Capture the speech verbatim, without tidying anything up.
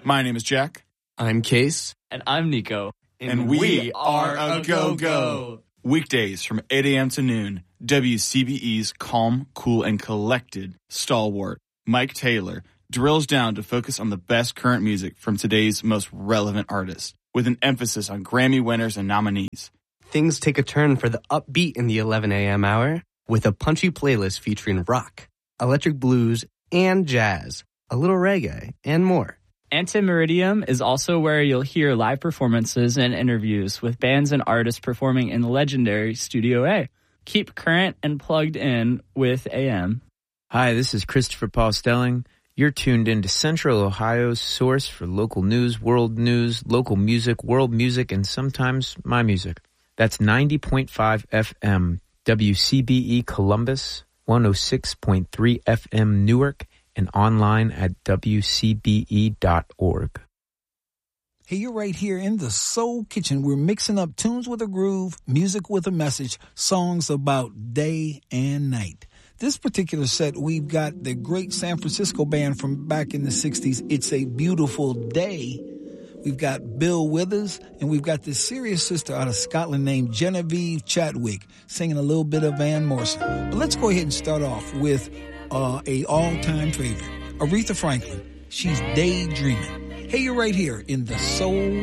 My name is Jack. I'm Case. And I'm Nico. And, and we, we are a go-go. Weekdays from eight a.m. to noon, W C B E's calm, cool, and collected stalwart, Mike Taylor, drills down to focus on the best current music from today's most relevant artists, with an emphasis on Grammy winners and nominees. Things take a turn for the upbeat in the eleven a.m. hour with a punchy playlist featuring rock, electric blues, and jazz, a little reggae, and more. Antimeridium is also where you'll hear live performances and interviews with bands and artists performing in the legendary Studio A. Keep current and plugged in with A M. Hi, this is Christopher Paul Stelling. You're tuned into Central Ohio's source for local news, world news, local music, world music, and sometimes my music. That's ninety point five F M, W C B E Columbus, one oh six point three F M Newark, and online at W C B E dot org. Hey, you're right here in the Soul Kitchen. We're mixing up tunes with a groove, music with a message, songs about day and night. This particular set, we've got the great San Francisco band from back in the sixties, It's a Beautiful Day. We've got Bill Withers, and we've got this serious sister out of Scotland named Genevieve Chadwick singing a little bit of Van Morrison. But let's go ahead and start off with uh, a all-time favorite, Aretha Franklin. She's Daydreaming. Hey, you're right here in the Soul